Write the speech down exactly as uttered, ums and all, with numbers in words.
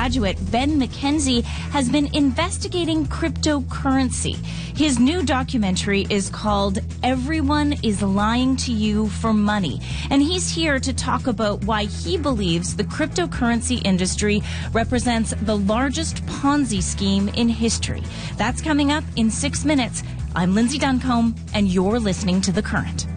graduate Ben McKenzie has been investigating cryptocurrency. His new documentary is called Everyone is Lying to You for Money, and he's here to talk about why he believes the cryptocurrency industry represents the largest Ponzi scheme in history. That's coming up in six minutes. I'm Lindsay Duncombe, and you're listening to The Current.